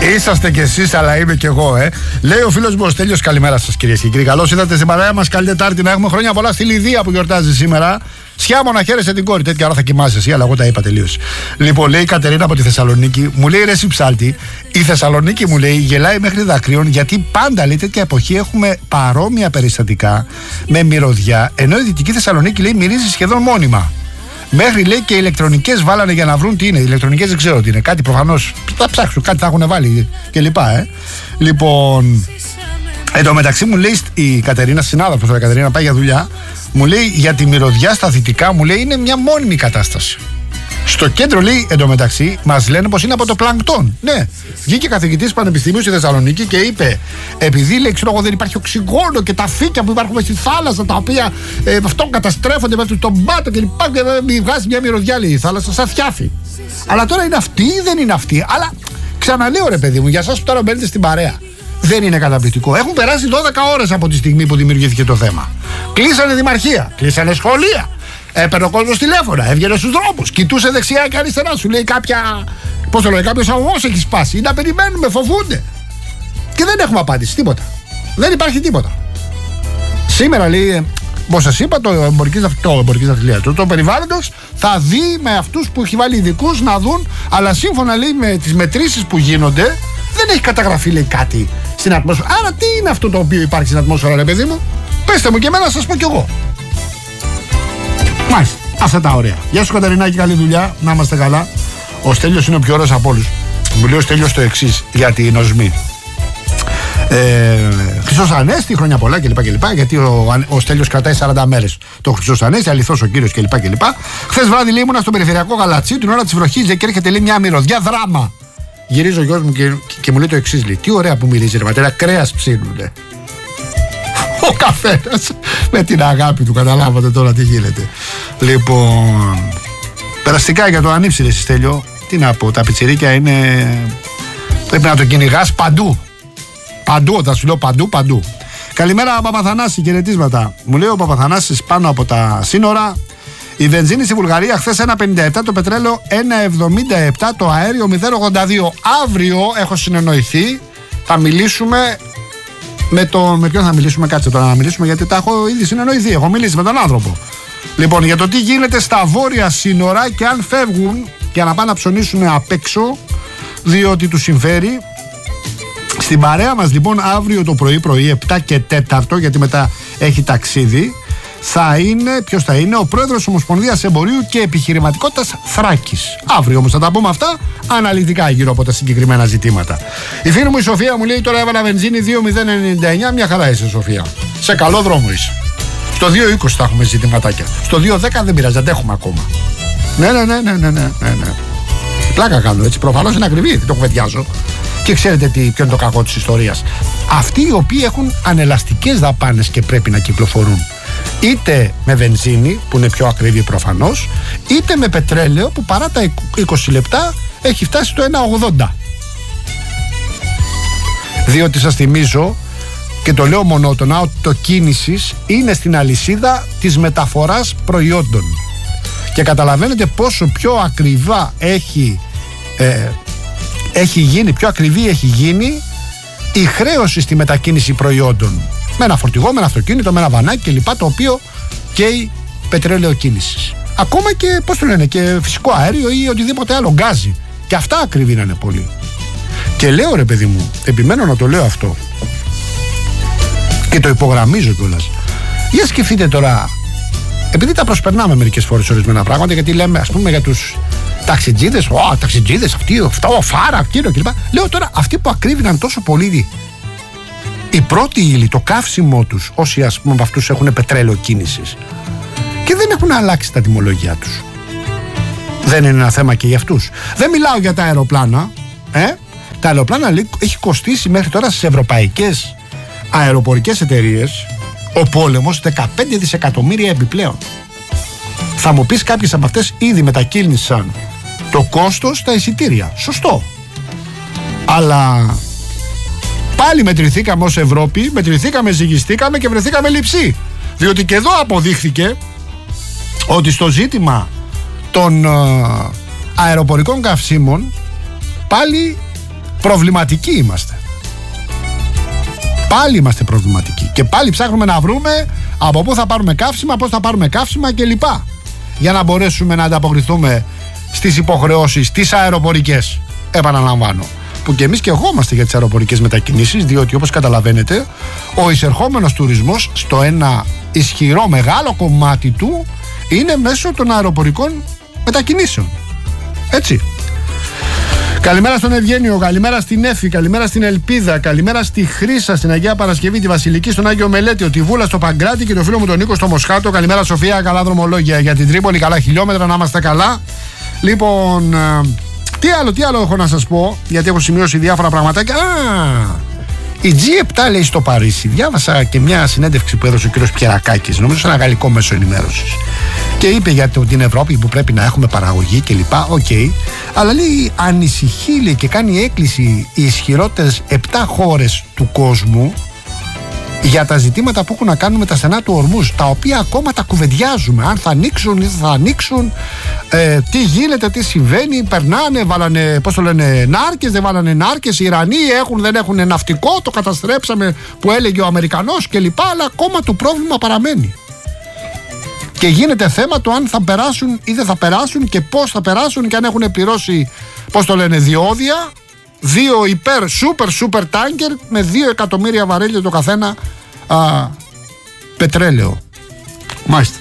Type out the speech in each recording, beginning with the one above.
Είσαστε κι εσείς, αλλά είμαι κι εγώ, Λέει ο φίλος μου ο Στέλιος, καλημέρα σας κυρίες και κύριοι. Καλώς ήρθατε στην παρέα μας. Καλή Τετάρτη να έχουμε. Χρόνια πολλά στη Λιδία που γιορτάζει σήμερα. Σιάμωνα, χαίρεσαι την κόρη. Τέτοια ώρα θα κοιμάσαι εσύ, αλλά εγώ τα είπα τελείως. Λοιπόν, λέει η Κατερίνα από τη Θεσσαλονίκη, μου λέει ρε Ψάλτη, η Θεσσαλονίκη μου λέει γελάει μέχρι δακρύων, γιατί πάντα λέει τέτοια εποχή έχουμε παρόμοια περιστατικά με μυρωδιά, ενώ η Δυτική Θεσσαλονίκη λέει μυρίζει σχεδόν μόνιμα. Μέχρι λέει και οι ηλεκτρονικές βάλανε για να βρουν τι είναι. Οι ηλεκτρονικές δεν ξέρω τι είναι. Κάτι προφανώς θα ψάξουν, κάτι θα έχουν βάλει κλπ. Λοιπόν, εν τω μεταξύ μου λέει η Κατερίνα, συνάδελφος η Κατερίνα, πάει για δουλειά. Μου λέει για τη μυρωδιά στα δυτικά, μου λέει είναι μια μόνιμη κατάσταση. Στο κέντρο λέει εντωμεταξύ μας λένε πως είναι από το πλανκτόν. Ναι, βγήκε καθηγητής πανεπιστημίου στη Θεσσαλονίκη και είπε, επειδή λέει ξέρω εγώ δεν υπάρχει οξυγόνο και τα φύκια που υπάρχουν στη θάλασσα τα οποία αυτό καταστρέφονται με τον πάτο και λοιπά, και βγάζει μια μυρωδιά λέει η θάλασσα σαν θιάφη. Αλλά τώρα είναι αυτή ή δεν είναι αυτή? Αλλά ξαναλέω ρε παιδί μου, για εσάς που τώρα μπαίνετε στην παρέα, δεν είναι καταπληκτικό? Έχουν περάσει 12 ώρες από τη στιγμή που δημιουργήθηκε το θέμα. Κλείσανε δημαρχία, κλείσανε σχολεία. Έπαιρνε ο κόσμος τηλέφωνα, έβγαινε στους δρόμους, κοιτούσε δεξιά και αριστερά, σου λέει κάποιος αγωγός έχει σπάσει. Ή να περιμένουμε, φοβούνται. Και δεν έχουμε απάντηση, τίποτα. Δεν υπάρχει τίποτα. Σήμερα λέει, όπως σας είπα, το εμπορικής ναυτιλίας, το περιβάλλοντος θα δει με αυτούς που έχει βάλει ειδικούς να δουν, αλλά σύμφωνα λέει με τις μετρήσεις που γίνονται, δεν έχει καταγραφεί λέει κάτι στην ατμόσφαιρα. Άρα τι είναι αυτό το οποίο υπάρχει στην ατμόσφαιρα, ρε παιδί μου? Πέστε μου και εμένα, σας πω κι εγώ. Μάλιστα, αυτά τα ωραία. Γεια σου Κατερινάκη, καλή δουλειά, να είμαστε καλά. Ο Στέλιος είναι ο πιο ωραίος από όλους. Μου λέει ο Στέλιος το εξής για την οσμή. Χρυσός Ανέστη, χρόνια πολλά κλπ. Γιατί ο Στέλιος κρατάει 40 μέρες το Χρυσός Ανέστη, αληθώς ο κύριος κλπ. Χθες βράδυ λέει ήμουνα στο περιφερειακό Γαλατσί, την ώρα της βροχής και έρχεται λέει μια μυρωδιά δράμα. Γυρίζει ο γιος μου και μου λέει το εξής, λέει, τι ωραία που μυρίζει ρε ματέρα, κρέας ψήνουνε. Ο καθένας με την αγάπη του, καταλάβατε τώρα τι γίνεται. Λοιπόν, περαστικά για το ανήψιλε Στέλιο, τι να πω, τα πιτσιρίκια είναι, πρέπει να το κυνηγάς παντού. Παντού, όταν σου λέω παντού. Καλημέρα Παπαθανάση, χαιρετίσματα. Μου λέει ο Παπαθανάσης πάνω από τα σύνορα. Η βενζίνη στη Βουλγαρία χθες 1,57, το πετρέλαιο 1,77, το αέριο 0,82. Αύριο έχω συνεννοηθεί, θα μιλήσουμε με ποιον θα μιλήσουμε, κάτσε τώρα να μιλήσουμε γιατί τα έχω ήδη συνεννοηθεί, έχω μιλήσει με τον άνθρωπο. Λοιπόν, για το τι γίνεται στα βόρεια σύνορα και αν φεύγουν και να πάνε να ψωνίσουν απ' έξω, διότι τους συμφέρει. Στην παρέα μας λοιπόν αύριο το πρωί 7 και 4, γιατί μετά έχει ταξίδι, θα είναι, ποιος θα είναι, ο πρόεδρος Ομοσπονδίας Εμπορίου και Επιχειρηματικότητας Θράκης. Αύριο όμως θα τα πούμε αυτά αναλυτικά γύρω από τα συγκεκριμένα ζητήματα. Η φίλη μου η Σοφία μου λέει τώρα έβαλα βενζίνη 2,099, μια χαρά είσαι Σοφία. Σε καλό δρόμο είσαι. Στο 2,20 θα έχουμε ζητηματάκια. Στο 2,10 δεν πειράζει, αντέχουμε ακόμα. Ναι. Πλάκα κάνω έτσι, προφανώς είναι ακριβή, δεν το κουβεντιάζω. Και ξέρετε ποιο είναι το κακό της ιστορίας? Αυτοί οι οποίοι έχουν ανελαστικές δαπάνες και πρέπει να κυκλοφορούν. Είτε με βενζίνη που είναι πιο ακριβή προφανώς, είτε με πετρέλαιο που παρά τα 20 λεπτά έχει φτάσει στο 1,80. Διότι σας θυμίζω και το λέω μονότονα ότι το κίνησης είναι στην αλυσίδα της μεταφοράς προϊόντων και καταλαβαίνετε πόσο πιο ακριβά έχει γίνει, πιο ακριβή έχει γίνει η χρέωση στη μετακίνηση προϊόντων με ένα φορτηγό, με ένα αυτοκίνητο, με ένα βανάκι κλπ, το οποίο καίει πετρέλαιο κίνησης. Ακόμα και, πώς το λένε, και φυσικό αέριο ή οτιδήποτε άλλο, γκάζι. Και αυτά ακριβή να είναι πολύ. Και λέω ρε παιδί μου, επιμένω να το λέω αυτό και το υπογραμμίζω κιόλας. Για σκεφτείτε τώρα, επειδή τα προσπερνάμε μερικές φορές ορισμένα πράγματα, γιατί λέμε ας πούμε για τους ταξιτζίδες, ταξιτζίδες αυτοί, φάρα, εκείνο κλπ. Λέω τώρα αυτοί που ακρίβηναν τόσο πολύ η πρώτη ύλη, το καύσιμό τους, όσοι ας πούμε από αυτούς έχουν πετρέλαιο κίνησης και δεν έχουν αλλάξει τα τιμολόγια τους. Δεν είναι ένα θέμα και για αυτούς? Δεν μιλάω για τα αεροπλάνα. Τα αεροπλάνα έχει κοστίσει μέχρι τώρα στις ευρωπαϊκές αεροπορικές εταιρείες ο πόλεμος 15 δισεκατομμύρια επιπλέον. Θα μου πεις κάποιες από αυτές ήδη μετακίνησαν το κόστος στα εισιτήρια. Σωστό. Αλλά πάλι μετρηθήκαμε ως Ευρώπη, μετρηθήκαμε, ζυγιστήκαμε και βρεθήκαμε λειψή. Διότι και εδώ αποδείχθηκε ότι στο ζήτημα των αεροπορικών καυσίμων πάλι Προβληματικοί είμαστε. Πάλι είμαστε προβληματικοί. Και πάλι ψάχνουμε να βρούμε από πού θα πάρουμε καύσιμα, πώς θα πάρουμε καύσιμα κλπ. Για να μπορέσουμε να ανταποκριθούμε στις υποχρεώσεις τις αεροπορικές. Επαναλαμβάνω. Που και εμείς και ερχόμαστε για τις αεροπορικές μετακινήσεις, διότι όπως καταλαβαίνετε, ο εισερχόμενος τουρισμός στο ένα ισχυρό μεγάλο κομμάτι του είναι μέσω των αεροπορικών μετακινήσεων. Έτσι. Καλημέρα στον Ευγένιο, καλημέρα στην Έφη, καλημέρα στην Ελπίδα, καλημέρα στη Χρύσα, στην Αγία Παρασκευή, τη Βασιλική, στον Άγιο Μελέτιο, τη Βούλα στο Παγκράτη και το φίλο μου τον Νίκο στο Μοσχάτο. Καλημέρα Σοφία, καλά δρομολόγια για την Τρίπολη, καλά χιλιόμετρα, να είμαστε καλά. Λοιπόν, τι άλλο έχω να σας πω, γιατί έχω σημειώσει διάφορα πραγματάκια. Η G7 λέει στο Παρίσι. Διάβασα και μια συνέντευξη που έδωσε ο κύριος Πιερακάκης, νομίζω σε ένα γαλλικό μέσο ενημέρωσης. Και είπε για την Ευρώπη που πρέπει να έχουμε παραγωγή κλπ. Οκ. Αλλά λέει ανησυχεί, λέει, και κάνει έκκληση οι ισχυρότερες 7 χώρες του κόσμου για τα ζητήματα που έχουν να κάνουν με τα στενά του Ορμούζ, τα οποία ακόμα τα κουβεντιάζουμε. Αν θα ανοίξουν ή δεν θα ανοίξουν, τι γίνεται, τι συμβαίνει, περνάνε, βάλανε, πώς το λένε, νάρκες, δεν βάλανε νάρκες, οι Ιρανοί έχουν, δεν έχουν ναυτικό, το καταστρέψαμε που έλεγε ο Αμερικανός κλπ. Αλλά ακόμα το πρόβλημα παραμένει. Και γίνεται θέμα το αν θα περάσουν ή δεν θα περάσουν και πώς θα περάσουν και αν έχουν πληρώσει, πώς το λένε, διόδια. 2 super τάνκερ με 2 εκατομμύρια βαρέλια το καθένα πετρέλαιο. Μάλιστα.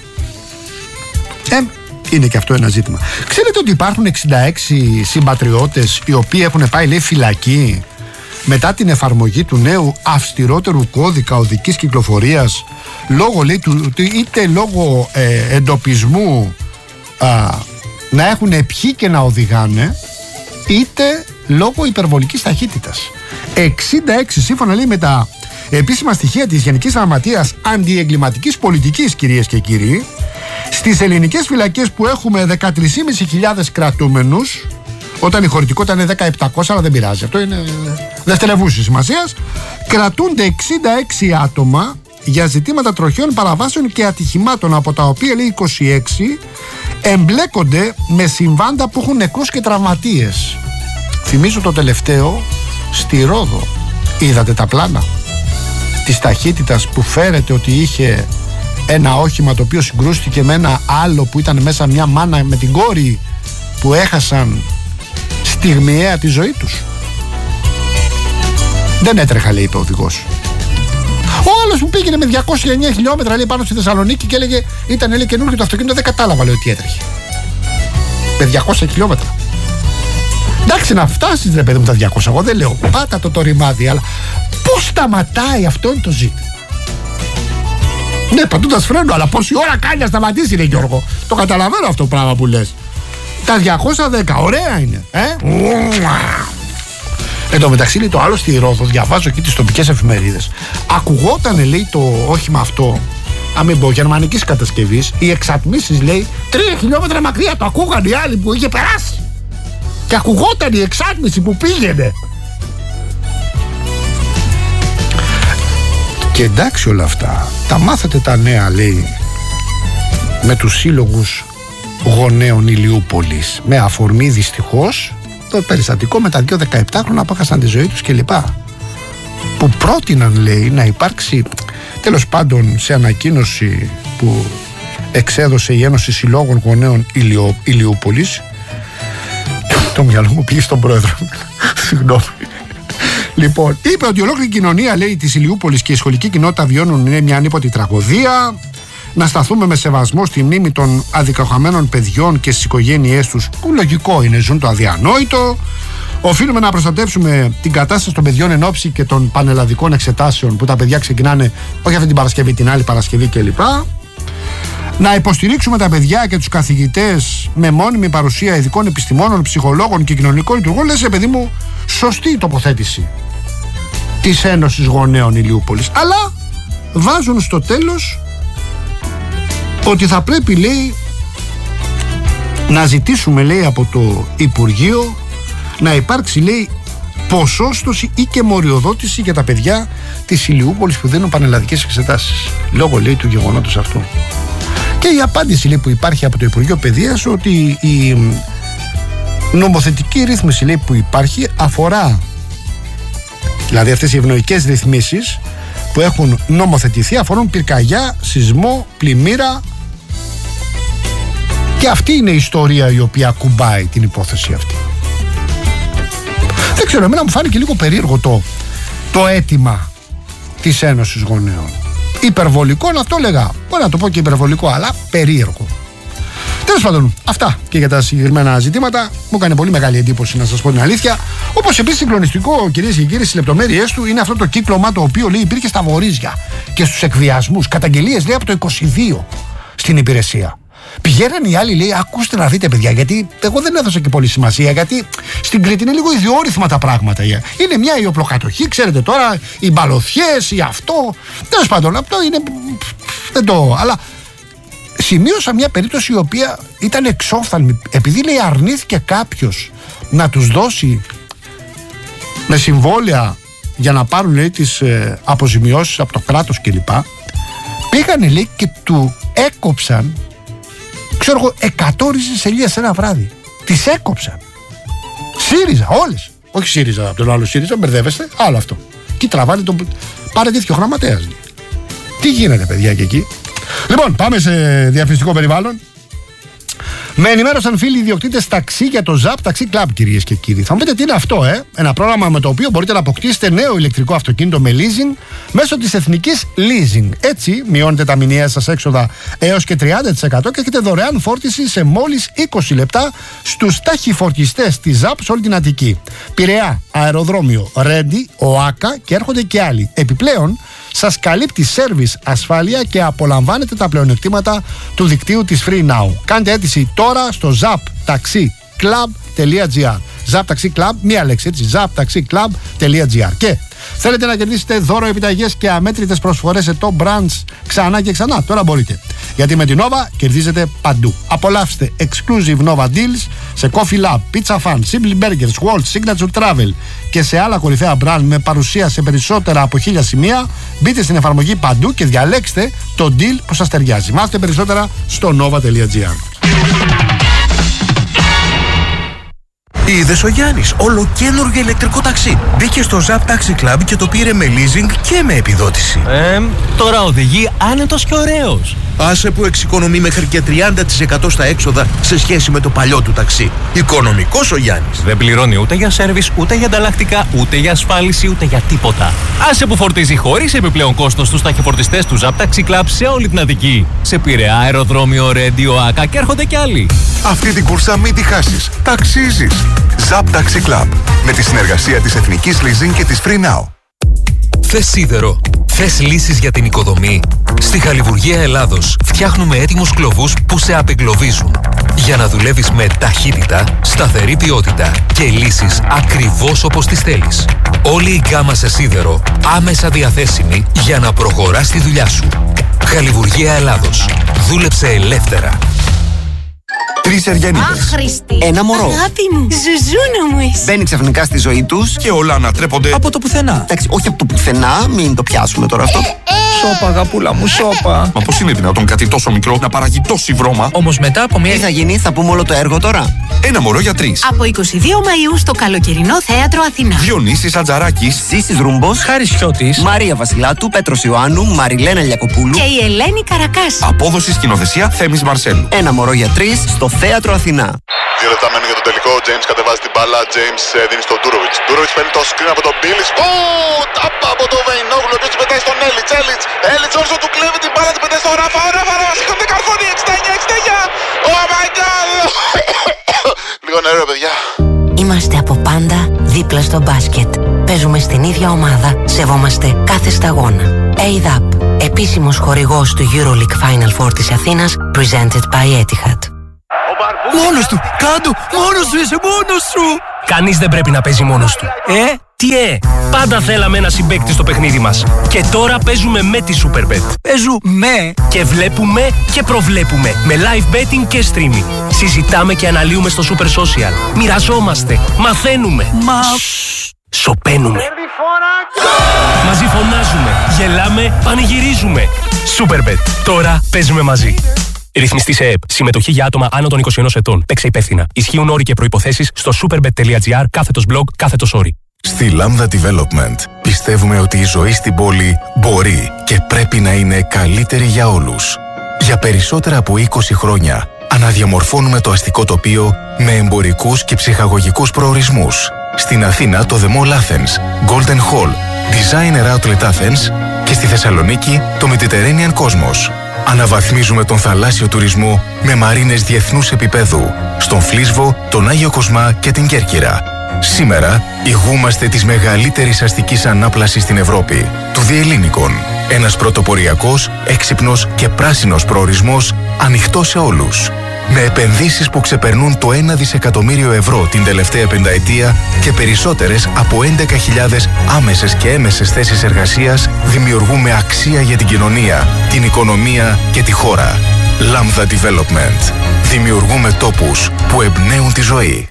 Είναι και αυτό ένα ζήτημα. Ξέρετε ότι υπάρχουν 66 συμπατριώτες οι οποίοι έχουν πάει, λέει, φυλακή μετά την εφαρμογή του νέου αυστηρότερου κώδικα οδικής κυκλοφορίας, λόγω, λέει, είτε λόγω εντοπισμού να έχουν πιει και να οδηγάνε, είτε λόγω υπερβολικής ταχύτητας. 66 σύμφωνα, λέει, με τα επίσημα στοιχεία της Γενικής Γραμματείας Αντιεγκληματικής Πολιτικής, κυρίες και κύριοι, στις ελληνικές φυλακές που έχουμε 13.500 κρατούμενους, όταν η χωρητικότητα είναι 1700, αλλά δεν πειράζει, αυτό είναι δευτερευούσης σημασίας, κρατούνται 66 άτομα για ζητήματα τροχαίων παραβάσεων και ατυχημάτων, από τα οποία, λέει, 26 εμπλέκονται με συμβάντα που έχουν νεκρούς και τραυματίες. Θυμίζω το τελευταίο στη Ρόδο. Είδατε τα πλάνα της ταχύτητας που φέρεται ότι είχε ένα όχημα το οποίο συγκρούστηκε με ένα άλλο που ήταν μέσα, μια μάνα με την κόρη, που έχασαν στιγμιαία τη ζωή τους. Δεν έτρεχα, λέει, είπε ο οδηγός. Ο άλλος που πήγαινε με 209 χιλιόμετρα, λέει, πάνω στη Θεσσαλονίκη και έλεγε, ήταν, λέει, καινούργιο το αυτοκίνητο, δεν κατάλαβα, λέει, ότι έτρεχε με 200 χιλιόμετρα. Εντάξει, να φτάσεις, ρε παιδί μου, τα 200. Εγώ δεν λέω πάτα το ρημάδι, αλλά πώς σταματάει, αυτό είναι το ζήτημα. Ναι, πατούντας φρένο, αλλά πόση ώρα κάνει να σταματήσει, ρε Γιώργο. Το καταλαβαίνω αυτό το πράγμα που λες. Τα 210, ωραία είναι. Εν τω μεταξύ, λέει, το άλλο στη Ρόδο, διαβάζω εκεί τις τοπικές εφημερίδες, ακουγότανε, λέει, το όχημα αυτό, αν μην πω, γερμανικής κατασκευής, οι εξατμίσεις, λέει, 3 χιλιόμετρα μακριά το ακούγανε οι άλλοι που είχε περάσει. Και ακουγόταν η εξάτμιση που πήγαινε. Και εντάξει όλα αυτά, τα μάθατε τα νέα, λέει, με τους σύλλογους γονέων Ηλιούπολης, με αφορμή δυστυχώς το περιστατικό με τα 2 17χρονα που έχασαν τη ζωή τους κλπ. Που πρότειναν, λέει, να υπάρξει, τέλος πάντων, σε ανακοίνωση που εξέδωσε η Ένωση Συλλόγων Γονέων Ηλιούπολης, το μυαλό μου πήγε στον πρόεδρο. Συγγνώμη. Λοιπόν, είπε ότι ολόκληρη η κοινωνία, λέει, της Ηλιούπολης και η σχολική κοινότητα βιώνουν μια ανίποτη τραγωδία. Να σταθούμε με σεβασμό στη μνήμη των αδικαχαμένων παιδιών και στις οικογένειές τους, που λογικό είναι, ζουν το αδιανόητο. Οφείλουμε να προστατεύσουμε την κατάσταση των παιδιών εν ώψη και των πανελλαδικών εξετάσεων, που τα παιδιά ξεκινάνε όχι αυτή την Παρασκευή, την άλλη Παρασκευή κλπ. Να υποστηρίξουμε τα παιδιά και τους καθηγητές με μόνιμη παρουσία ειδικών επιστημόνων, ψυχολόγων και κοινωνικών λειτουργών. Λες, παιδί μου, σωστή η τοποθέτηση της Ένωσης Γονέων Ηλιούπολης. Αλλά βάζουν στο τέλος ότι θα πρέπει, λέει, να ζητήσουμε, λέει, από το Υπουργείο να υπάρξει, λέει, ποσόστοση ή και μοριοδότηση για τα παιδιά της Ηλιούπολης που δίνουν πανελλαδικές εξετάσεις, λόγω, λέει, του γεγονότος αυτού. Και η απάντηση, λέει, που υπάρχει από το Υπουργείο Παιδείας, ότι η νομοθετική ρύθμιση, λέει, που υπάρχει αφορά Δηλαδή αυτές οι ευνοϊκές ρυθμίσεις που έχουν νομοθετηθεί αφορούν πυρκαγιά, σεισμό, πλημμύρα. Και αυτή είναι η ιστορία η οποία κουμπάει την υπόθεση αυτή. Δεν ξέρω, εμένα μου φάνηκε λίγο περίεργο το αίτημα της Ένωσης Γονέων. Υπερβολικό, να το λέγα. Μπορεί να το πω και υπερβολικό, αλλά περίεργο. Τέλος πάντων, αυτά και για τα συγκεκριμένα ζητήματα. Μου έκανε πολύ μεγάλη εντύπωση, να σας πω την αλήθεια. Όπως επίσης συγκλονιστικό, κυρίες και κύριοι, στις λεπτομέρειές του είναι αυτό το κύκλωμα το οποίο λέει υπήρχε στα Βορίζια και στους εκβιασμούς. Καταγγελίες λέει από το 22 στην υπηρεσία. Πηγαίνανε οι άλλοι, λέει, ακούστε να δείτε, παιδιά, γιατί εγώ δεν έδωσα και πολύ σημασία, γιατί στην Κρήτη είναι λίγο ιδιόρυθμα τα πράγματα. Είναι μια η οπλοκατοχή, ξέρετε τώρα, οι μπαλωθιές, οι αυτό. Τέλος πάντων, αυτό είναι. Δεν το. Αλλά σημείωσα μια περίπτωση η οποία ήταν εξόφθαλμη, επειδή λέει αρνήθηκε κάποιος να τους δώσει με συμβόλαια για να πάρουν, λέει, τις αποζημιώσεις από το κράτος κλπ. Πήγανε, λέει, και του έκοψαν, ξέρω εγώ, 100 σελίδες ένα βράδυ. Τις έκοψαν. ΣΥΡΙΖΑ, όλες. Όχι ΣΥΡΙΖΑ από τον άλλο ΣΥΡΙΖΑ, μπερδεύεστε. Άλλο αυτό. Και τραβάνε τον. Παρατήθηκε ο γραμματέας. Τι γίνεται, παιδιά, και εκεί. Λοιπόν, πάμε σε διαφημιστικό περιβάλλον. Με ενημέρωσαν φίλοι ιδιοκτήτες ταξί για το ZAP Taxi Club, κυρίες και κύριοι. Θα μου πείτε τι είναι αυτό, Ένα πρόγραμμα με το οποίο μπορείτε να αποκτήσετε νέο ηλεκτρικό αυτοκίνητο με leasing μέσω της Εθνικής Leasing. Έτσι, μειώνετε τα μηνιαία σας έξοδα έως και 30% και έχετε δωρεάν φόρτιση σε μόλις 20 λεπτά στους ταχυφορτιστές της ZAP σε όλη την Αττική. Πειραιά, αεροδρόμιο, Ρέντι, ΟΑΚΑ και έρχονται και άλλοι. Επιπλέον, σας καλύπτει σέρβις, ασφάλεια και απολαμβάνετε τα πλεονεκτήματα του δικτύου της Free Now. Κάντε αίτηση τώρα στο zaptaxiclub.gr. Zap Taxi Club, μία λέξη έτσι, zaptaxiclub.gr. Και θέλετε να κερδίσετε δώρο, επιταγές και αμέτρητες προσφορές σε top brands ξανά και ξανά? Τώρα μπορείτε. Γιατί με την Nova κερδίζετε παντού. Απολαύστε exclusive Nova deals σε Coffee Lab, Pizza Fun, Simply Burgers, Walt, Signature Travel και σε άλλα κορυφαία brand με παρουσία σε περισσότερα από 1000 σημεία. Μπείτε στην εφαρμογή παντού και διαλέξτε το deal που σας ταιριάζει. Μάθετε περισσότερα στο nova.gr. Είδες ο Γιάννης, ολοκαίνουργιο ηλεκτρικό ταξί. Μπήκε στο Zap Taxi Club και το πήρε με leasing και με επιδότηση. Τώρα οδηγεί άνετος και ωραίος. Άσε που εξοικονομεί μέχρι και 30% στα έξοδα σε σχέση με το παλιό του ταξί. Οικονομικός ο Γιάννης. Δεν πληρώνει ούτε για σέρβις, ούτε για ανταλλακτικά, ούτε για ασφάλιση, ούτε για τίποτα. Άσε που φορτίζει χωρίς επιπλέον κόστος στους ταχυφορτιστές του Zap Taxi Club σε όλη την Αττική. Σε Πειραιά, αεροδρόμιο, Ρέντι, ΟΑΚΑ και έρχονται κι άλλοι. Αυτή την κούρσα μην τη χάσεις. Ταξίζεις. Zap Taxi Club. Με τη συνεργασία της Εθνικής Leasing και της Free Now. Θες σίδερο? Θες λύσεις για την οικοδομή? Στη Χαλιβουργία Ελλάδος φτιάχνουμε έτοιμους κλωβούς που σε απεγκλωβίζουν. Για να δουλεύεις με ταχύτητα, σταθερή ποιότητα και λύσεις ακριβώς όπως τις θέλεις. Όλη η γκάμα σε σίδερο άμεσα διαθέσιμη για να προχωράς τη δουλειά σου. Χαλιβουργία Ελλάδος. Δούλεψε ελεύθερα. 3 Εργένιδες. Άχρηστη. Ένα μωρό. Αγάπη μου. Ζουζούνα μου είσαι. Μπαίνει ξαφνικά στη ζωή τους και όλα ανατρέπονται από το πουθενά. Εντάξει, όχι από το πουθενά, μην το πιάσουμε τώρα αυτό. Σώπα, αγαπούλα μου, σώπα. Μα πώς είναι δυνατόν κάτι τόσο μικρό να παράγει τόση βρώμα? Όμως μετά από μια. Τι θα γίνει, θα πούμε όλο το έργο τώρα. Ένα μωρό για 3. Από 22 Μαΐου στο καλοκαιρινό θέατρο Αθηνά. Διονύσης Ατζαράκης, Ζήσης Ρούμπος, Χάρης Χιώτης, Μαρία Βασιλάτου, Πέτρος Ιωάννου, Μαριλένα Λιακοπούλου Και η Ελένη Καρακάση. απόδοση σκηνοθεσία Θέμης Μαρσέλου. Ένα μωρό για 3 στο θέατρο Αθηνά. 2 λεπτά μένουν για το τελικό. James κατεβάζει την μπάλα. James δίνει στον Ντούροβιτς. Ντούροβιτς παίρνει το screen από τον Μπίλης. Τάπα από τον Βεϊνόγλου. Ο οποίος την πετάει στον Έλιτς. Έλιτς όρσο του κλέβει την μπάλα. Την πετάει στον Ράφα. Ο Ράφα σηκώνεται καρφώνει. 69. Oh my god. Λίγο νερό, παιδιά. Είμαστε από πάντα δίπλα στο μπάσκετ. Παίζουμε στην ίδια ομάδα. Σεβόμαστε κάθε σταγόνα. ADAP, επίσημος χορηγός του EuroLeague Final Four της Αθήνας, presented by Etihad. Μόνος του! Κάντο! Μόνος σου είσαι! Μόνος σου! Κανείς δεν πρέπει να παίζει μόνος του. Τι πάντα θέλαμε ένα συμπαίκτη στο παιχνίδι μας. Και τώρα παίζουμε με τη Superbet. Παίζουμε! Και βλέπουμε και προβλέπουμε με live betting και streaming. Συζητάμε και αναλύουμε στο Super Social. Μοιραζόμαστε, μαθαίνουμε. Σοπαίνουμε. Μαζί φωνάζουμε, γελάμε, πανηγυρίζουμε. Superbet. Τώρα παίζουμε μαζί. Ρυθμιστή σε ΕΕΠ. Συμμετοχή για άτομα άνω των 21 ετών. Παίξε υπεύθυνα. Ισχύουν όροι και προϋποθέσεις στο superbet.gr /blog/όροι. Στη Lambda Development πιστεύουμε ότι η ζωή στην πόλη μπορεί και πρέπει να είναι καλύτερη για όλους. Για περισσότερα από 20 χρόνια αναδιαμορφώνουμε το αστικό τοπίο με εμπορικούς και ψυχαγωγικούς προορισμούς. Στην Αθήνα το The Mall Athens, Golden Hall, Designer Outlet Athens και στη Θεσσαλονίκη το Mediterranean Cosmos. Αναβαθμίζουμε τον θαλάσσιο τουρισμό με μαρίνες διεθνούς επίπεδου στον Φλίσβο, τον Άγιο Κοσμά και την Κέρκυρα. Σήμερα ηγούμαστε της μεγαλύτερης αστικής ανάπλασης στην Ευρώπη, του Διελλήνικων. Ένας πρωτοποριακός, έξυπνος και πράσινος προορισμός ανοιχτός σε όλους. Με επενδύσεις που ξεπερνούν το 1 δισεκατομμύριο ευρώ την τελευταία πενταετία και περισσότερες από 11.000 άμεσες και έμεσες θέσεις εργασίας, δημιουργούμε αξία για την κοινωνία, την οικονομία και τη χώρα. Lambda Development. Δημιουργούμε τόπους που εμπνέουν τη ζωή.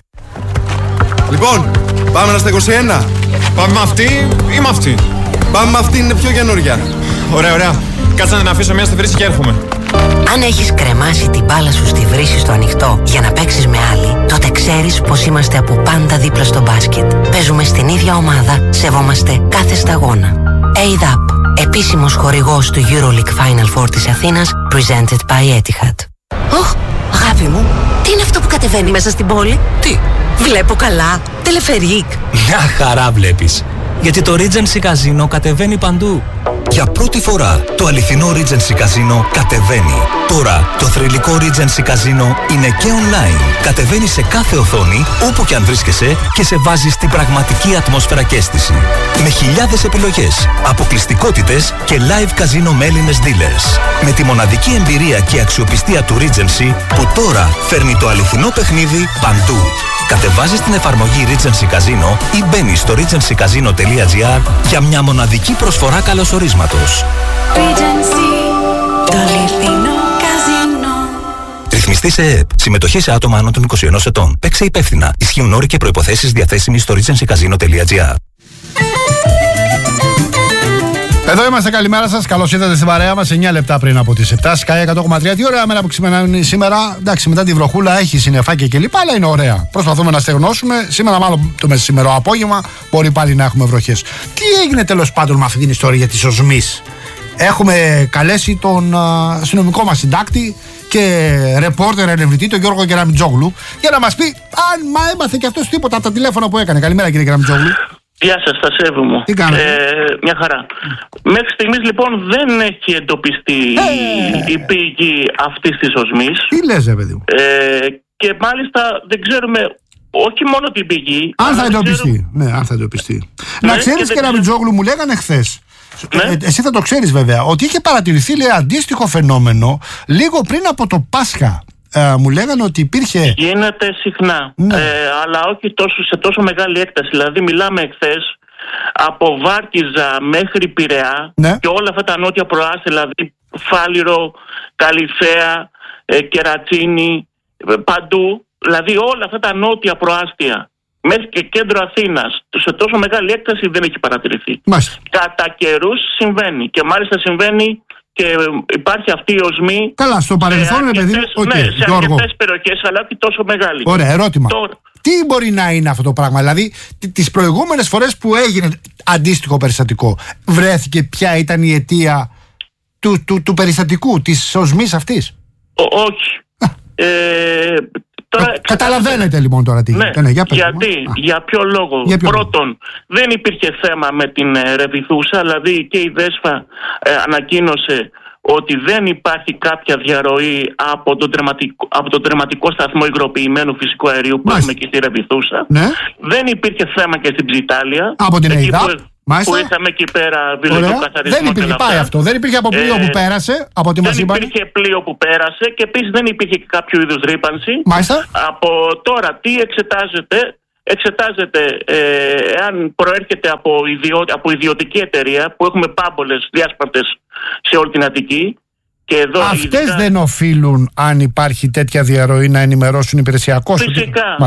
Λοιπόν, πάμε στα 21. Πάμε με αυτή ή με αυτή? Πάμε με αυτή, είναι πιο καινούρια. Ωραία, ωραία. Κάτσε να αφήσω μια στη βρύση και έρχομαι. Αν έχεις κρεμάσει την μπάλα σου στη βρύση στο ανοιχτό για να παίξεις με άλλη, τότε ξέρεις πως είμαστε από πάντα δίπλα στο μπάσκετ. Παίζουμε στην ίδια ομάδα, σεβόμαστε κάθε σταγόνα. ADAP, επίσημος χορηγός του EuroLeague Final Four της Αθήνας, presented by Etihad. Ωχ, αγάπη μου, τι είναι αυτό που κατεβαίνει μέσα στην πόλη? Τι? Βλέπω καλά, τελεφερίκ. Μια χαρά βλέπεις. Γιατί το Regency Casino κατεβαίνει παντού. Για πρώτη φορά το αληθινό Regency Casino κατεβαίνει. Τώρα το θρυλικό Regency Casino είναι και online. Κατεβαίνει σε κάθε οθόνη, όπου και αν βρίσκεσαι, και σε βάζει στην πραγματική ατμόσφαιρα και αίσθηση. Με χιλιάδες επιλογές, αποκλειστικότητες και live casino με Έλληνες dealers. Με τη μοναδική εμπειρία και αξιοπιστία του Regency που τώρα φέρνει το αληθινό παιχνίδι παντού. Κατεβάζεις την εφαρμογή Regency Casino ή μπαίνεις στο regencycasino.gr για μια μοναδική προσφορά καλωσορίσματος. Regency, το αληθινό καζίνο. Ρυθμιστή σε ΕΕΠ. Συμμετοχή σε άτομα άνω των 21 ετών. Παίξε υπεύθυνα. Ισχύουν όροι και προϋποθέσεις διαθέσιμοι στο regencycasino.gr. Εδώ είμαστε, καλημέρα σας. Καλώς ήρθατε στην παρέα μας 9 λεπτά πριν από τις 7. Sky 100,3. Τι ωραία μέρα που ξημερώνει σήμερα. Εντάξει, μετά τη βροχούλα έχει συννεφάκια κλπ. Αλλά είναι ωραία. Προσπαθούμε να στεγνώσουμε. Σήμερα, μάλλον το μεσημερό απόγευμα, μπορεί πάλι να έχουμε βροχές. Τι έγινε τέλος πάντων με αυτή την ιστορία για τις οσμείς? Έχουμε καλέσει τον αστυνομικό μας συντάκτη και ρεπόρτερ ερευνητή, τον Γιώργο Κεραμιτζόγλου, για να μας πει αν έμαθε και αυτός τίποτα από τα τηλέφωνα που έκανε. Καλημέρα, κύριε Κεραμιτζόγλου. Γεια σας, τα σέβη μου. Τι κάνετε? Μια χαρά. Μέχρι στιγμής λοιπόν δεν έχει εντοπιστεί η πηγή αυτής της οσμής. Τι λες, παιδί μου? Και μάλιστα δεν ξέρουμε όχι μόνο την πηγή. Αν θα εντοπιστεί. Ναι, αν θα εντοπιστεί. Ναι, να ξέρεις, Κεραμιτζόγλου, μου λέγανε χθες. Ναι. Εσύ θα το ξέρεις βέβαια, ότι είχε παρατηρηθεί, λέει, αντίστοιχο φαινόμενο λίγο πριν από το Πάσχα. Μου λέγανε ότι υπήρχε. Γίνεται συχνά, ναι. Αλλά όχι σε τόσο μεγάλη έκταση. Δηλαδή, μιλάμε εχθές από Βάρκιζα μέχρι Πειραιά, ναι, και όλα αυτά τα νότια προάστια, δηλαδή Φάληρο, Καλυθέα, Κερατσίνη, παντού. Δηλαδή, όλα αυτά τα νότια προάστια μέχρι και κέντρο Αθήνας, σε τόσο μεγάλη έκταση δεν έχει παρατηρηθεί. Μάλιστα. Κατά καιρούς συμβαίνει. Και μάλιστα συμβαίνει και υπάρχει αυτή η οσμή. Καλά, στο παρελθόν, παιδί μου. Ναι, σε αρκετές περιοχές, αλλά όχι τόσο μεγάλη. Ωραία, ερώτημα. Τι μπορεί να είναι αυτό το πράγμα? Δηλαδή, τις προηγούμενες φορές που έγινε αντίστοιχο περιστατικό, βρέθηκε ποια ήταν η αιτία του περιστατικού, της οσμής αυτής? Όχι. Τώρα, καταλαβαίνετε λοιπόν τώρα τι γίνεται. Ναι, για ποιο λόγο? Πρώτον, δεν υπήρχε θέμα με την Ρεβιθούσα, δηλαδή και η ΔΕΣΦΑ ανακοίνωσε ότι δεν υπάρχει κάποια διαρροή από το τερματικό σταθμό υγροποιημένου φυσικού αερίου που έχουμε και στη Ρεβιθούσα. Ναι. Δεν υπήρχε θέμα και στην Ψιτάλια. Από την ΕΙΔΑΠ. Που είχαμε εκεί πέρα βιολογικοκαθαρισμό. Δεν υπήρχε, πάει αυτό. Δεν υπήρχε από πλοίο που πέρασε. Από ό,τι μας είπαν. Δεν υπήρχε πλοίο που πέρασε και επίσης δεν υπήρχε και κάποιο είδους ρύπανση. Μάλιστα. Από τώρα τι εξετάζεται εάν προέρχεται από ιδιωτική εταιρεία που έχουμε πάμπολες διάσπαρτες σε όλη την Αττική. Αυτές δεν οφείλουν, αν υπάρχει τέτοια διαρροή, να ενημερώσουν υπηρεσιακώς? Φυσικά.